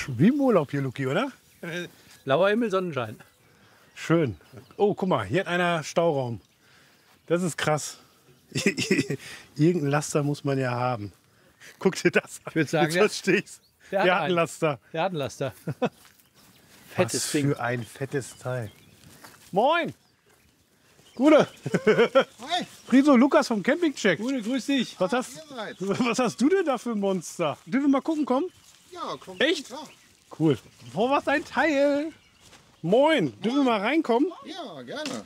Wie im Urlaub hier, Luki, oder? Blauer Himmel, Sonnenschein. Schön. Oh, guck mal, hier hat einer Stauraum. Das ist krass. Irgendein Laster muss man ja haben. Guck dir das an. Ich würde sagen, Jetzt verstehe ich's. der Der hat hat einen einen. Laster. Der hat ein Laster. Was Fettes Ding. für ein fettes Teil. Moin. Gute. Hi. Friso, Lukas vom Campingcheck. Gute, grüß dich. Was hast du denn da für ein Monster? Dürfen wir mal gucken, komm? Ja, komm. Echt? Klar. Cool. Wo was ein Teil? Moin. Dürfen wir mal reinkommen? Ja, gerne.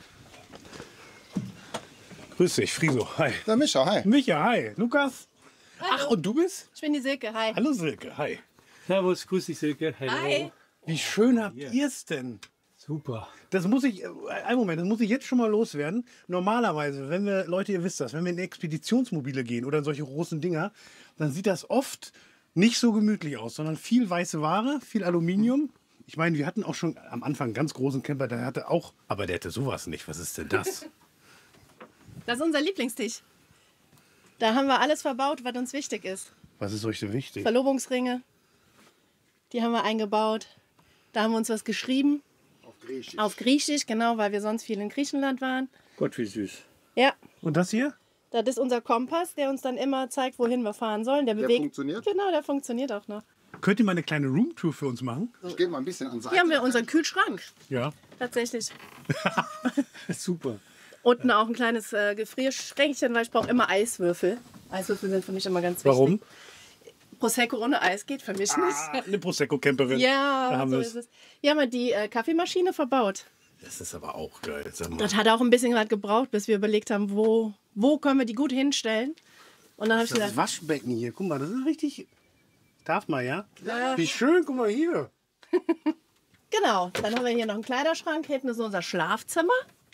Grüß dich, Friso. Hi. Der Micha, hi. Micha, hi. Lukas. Ach, und du bist? Ich bin die Silke, hi. Hallo Silke, hi. Servus, grüß dich, Silke. Hallo. Hi. Wie schön habt ihr es denn? Super. Das muss ich, einen Moment, das muss ich jetzt schon mal loswerden. Normalerweise, wenn wir, Leute, ihr wisst das, wenn wir in Expeditionsmobile gehen oder in solche großen Dinger, dann sieht das oft nicht so gemütlich aus, sondern viel weiße Ware, viel Aluminium. Ich meine, wir hatten auch schon am Anfang einen ganz großen Camper, der hatte auch, aber der hatte sowas nicht. Was ist denn das? Das ist unser Lieblingstisch. Da haben wir alles verbaut, was uns wichtig ist. Was ist euch so wichtig? Verlobungsringe, die haben wir eingebaut. Da haben wir uns was geschrieben. Auf Griechisch. Auf Griechisch, genau, weil wir sonst viel in Griechenland waren. Gott, wie süß. Ja, Und das hier? das ist unser Kompass, der uns dann immer zeigt, wohin wir fahren sollen. Der bewegt. funktioniert? Genau, der funktioniert auch noch. Könnt ihr mal eine kleine Roomtour für uns machen? Ich gehe mal ein bisschen an Seite. Hier haben wir unseren Kühlschrank, Ja. tatsächlich. Super. Unten auch ein kleines Gefrierschränkchen, weil ich brauche immer Eiswürfel. Eiswürfel sind für mich immer ganz wichtig. Warum? Prosecco ohne Eis geht für mich nicht. Eine Prosecco-Camperin. Da Ja, haben so wir's. ist es. Hier haben wir die Kaffeemaschine verbaut. Das ist aber auch geil. Sag mal. Das hat auch ein bisschen was gebraucht, bis wir überlegt haben, wo können wir die gut hinstellen. Und dann habe ich Das gesagt, Waschbecken hier, guck mal, das ist richtig. Darf mal, ja? Ja. Wie schön, guck mal hier. genau, dann haben wir hier noch einen Kleiderschrank, hinten ist unser Schlafzimmer.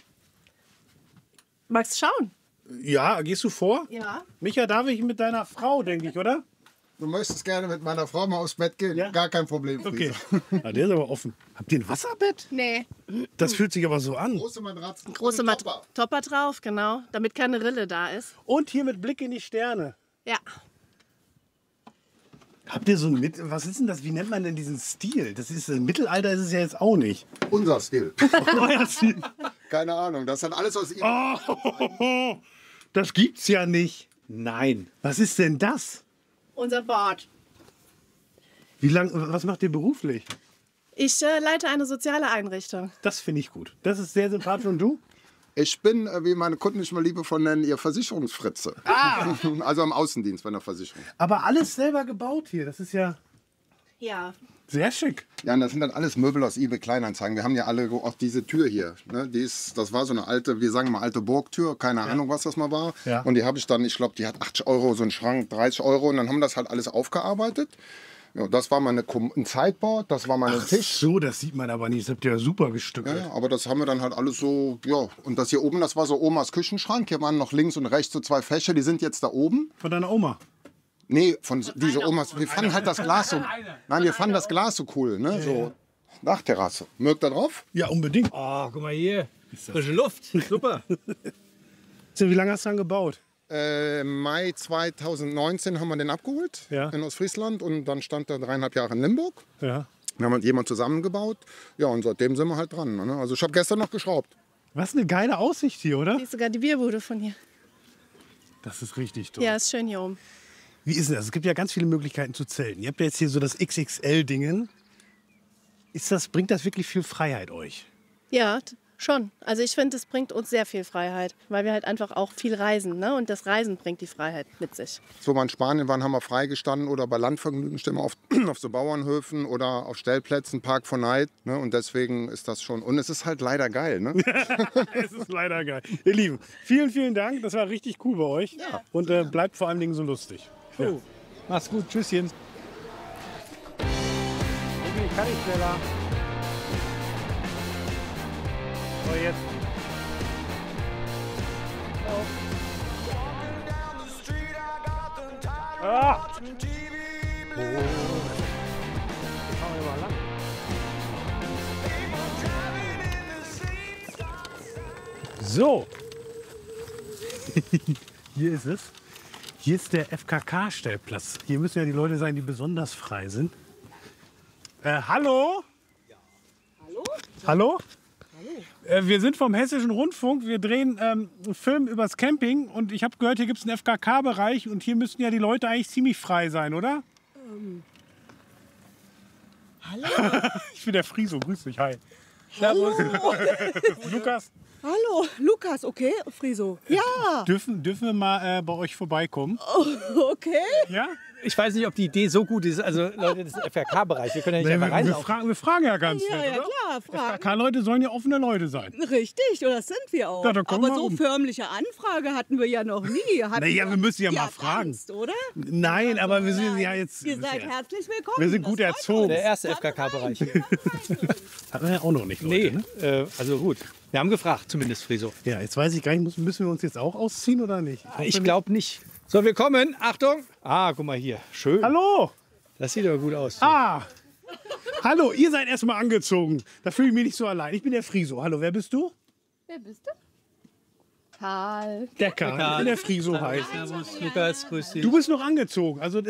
Magst du schauen? Ja, gehst du vor? Ja. Micha, darf ich mit deiner Frau, denke ich, oder? Du möchtest gerne mit meiner Frau mal aufs Bett gehen? Ja. Gar kein Problem, Okay. Friese. Der ist aber offen. Habt ihr ein Wasserbett? Nee, Das fühlt sich aber so an. Große Matratzen. große und Mat Topper. Topper drauf, genau, damit keine Rille da ist. Und hier mit Blick in die Sterne. Ja, Habt ihr so ein was ist denn das? Wie nennt man denn diesen Stil? Das ist im Mittelalter ist es ja jetzt auch nicht. Unser Stil. Euer Stil. Keine Ahnung. Das hat alles aus ihm. Oh, das gibt's ja nicht. Nein. Was ist denn das? unser Bad. Was macht ihr beruflich? Ich leite eine soziale Einrichtung. Das finde ich gut. Das ist sehr sympathisch. Und du? Ich bin, wie meine Kunden mich mal liebevoll nennen, ihr Versicherungsfritze. Also am Außendienst bei einer Versicherung. Aber alles selber gebaut hier. Das ist ja Ja, sehr schick. Ja, und das sind dann alles Möbel aus eBay Kleinanzeigen. Wir haben ja alle auch diese Tür hier. Ne? Das war so eine alte, wir sagen mal alte Burgtür. Keine Ahnung, was das mal war. Ja. Und die habe ich dann, ich glaube, die hat 80 Euro, so ein Schrank, 30 Euro. Und dann haben wir das halt alles aufgearbeitet. Ja, das war mal ein Sideboard, das war mal ein Tisch. So, das sieht man aber nicht. Das habt ihr ja super gestückelt. Ja, aber das haben wir dann halt alles so, ja. Und das hier oben, das war so Omas Küchenschrank. Hier waren noch links und rechts so zwei Fächer, die sind jetzt da oben. Von deiner Oma. Nee, von diese Omas. Wir fanden halt das Glas so. Nein, wir fanden das Glas so cool, ne? So Dachterrasse. Mögt da drauf? Ja, unbedingt. Oh, guck mal hier. Frische Luft. Super. So, wie lange hast du dann gebaut? Mai 2019 haben wir den abgeholt Ja. in Ostfriesland und dann stand er 3,5 Jahre in Limburg. Ja. Wir haben mit jemand zusammengebaut. Ja, und seitdem sind wir halt dran. Ne? Also ich habe gestern noch geschraubt. Was eine geile Aussicht hier, oder? hier ist sogar die Bierbude von hier. Das ist richtig toll. Ja, ist schön hier oben. Wie ist denn das? Es gibt ja ganz viele Möglichkeiten zu zelten. Ihr habt ja jetzt hier so das XXL-Dingen. Bringt das wirklich viel Freiheit euch? Ja, schon. Also ich finde, es bringt uns sehr viel Freiheit, weil wir halt einfach auch viel reisen. Ne? Und das Reisen bringt die Freiheit mit sich. Wo wir in Spanien waren, haben wir freigestanden oder bei Landvergnügen stehen wir auf so Bauernhöfen oder auf Stellplätzen, Park for Night. Ne? Und deswegen ist das schon. Und es ist halt leider geil. Ne? Es ist leider geil. Ihr Lieben, vielen, vielen Dank. Das war richtig cool bei euch. Ja. Und bleibt vor allen Dingen so lustig. Ja. Mach's gut. Tschüsschen. Okay, kann ich schneller. So, jetzt. Ah! Oh. Jetzt fahren wir mal lang. So. Hier ist es. Hier ist der FKK-Stellplatz. Hier müssen ja die Leute sein, die besonders frei sind. Hallo? Hallo? Hallo? Wir sind vom Hessischen Rundfunk. Wir drehen einen Film übers Camping. Und ich habe gehört, hier gibt es einen FKK-Bereich. Und hier müssten ja die Leute eigentlich ziemlich frei sein, oder? Hallo? Ich bin der Friso. Grüß dich. Hi. Hallo? Lukas, Hallo, Lukas, okay, Friso. Ja, dürfen wir mal bei euch vorbeikommen? okay. Ja? Ich weiß nicht, ob die Idee so gut ist. Also Leute, das ist FRK-Bereich. Wir können ja nicht einfach Wir reinlaufen. fragen ja ganz Ja, nett, ja oder? klar, Fragen. FKK-Leute sollen ja offene Leute sein. Richtig, oder das sind wir auch. Ja, dann kommen Aber wir so um. förmliche Anfrage hatten wir ja noch nie. Naja, wir müssen ja mal fragen. Angst, oder? Nein, aber wir sind ja jetzt. Ihr seid herzlich willkommen. Wir sind gut Das freut erzogen. uns. Der erste Kommt FKK-Bereich. rein. Hatten wir ja auch noch nicht, Leute, Nee, ne? also gut. Wir haben gefragt, zumindest Friso. Ja, jetzt weiß ich gar nicht, müssen wir uns jetzt auch ausziehen oder nicht? Ich glaube nicht. So, wir kommen. Achtung. Ah, guck mal hier. Schön. Hallo! Das sieht aber gut aus. Ah! Hallo, ihr seid erstmal angezogen. Da fühle ich mich nicht so allein. Ich bin der Friso. Hallo, wer bist du? Wer bist du? Karl. Der Karl. Ich bin der Friso heißt. Servus, Lukas. Grüß dich. Du bist noch angezogen. Also